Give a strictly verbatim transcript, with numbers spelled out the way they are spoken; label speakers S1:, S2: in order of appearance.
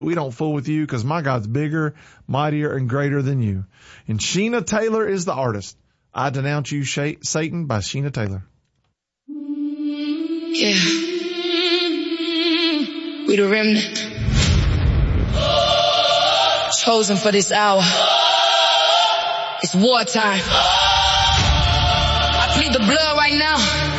S1: We don't fool with you because my God's bigger, mightier, and greater than you. And Sheena Taylor is the artist. I Denounce You, Satan by Sheena Taylor.
S2: Yeah. We the remnant. Chosen for this hour. It's wartime. I plead the blood right now.